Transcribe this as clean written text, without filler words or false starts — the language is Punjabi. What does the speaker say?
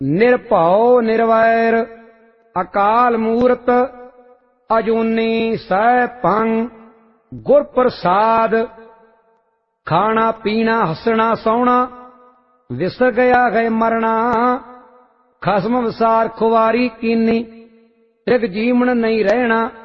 ਨਿਰਭਉ ਨਿਰਵੈਰ ਅਕਾਲ ਮੂਰਤ ਅਜੂਨੀ ਸੈਭੰ ਗੁਰ ਪ੍ਰਸਾਦ। ਖਾਣਾ ਪੀਣਾ ਹੱਸਣਾ ਸੌਣਾ ਵਿਸਰ ਗਿਆ ਗਏ ਮਰਣਾ। ਖਸਮ ਵਿਸਾਰ ਖੁਵਾਰੀ ਕੀਨੀ ਤ੍ਰਿਗ ਜੀਵਨ ਨਹੀਂ ਰਹਿਣਾ।